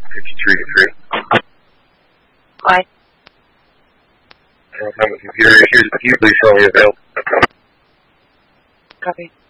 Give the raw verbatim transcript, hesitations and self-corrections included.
fifty-three to three. Hi. I'm with computer issues. Can you please tell me available? Copy.